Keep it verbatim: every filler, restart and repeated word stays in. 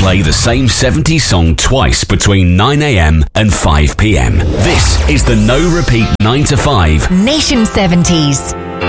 play the same seventies song twice between nine a.m. and five p.m. This is the No Repeat nine to five Nation seventies.